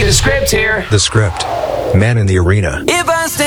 The Script here. The Script. Man in the Arena. If I stay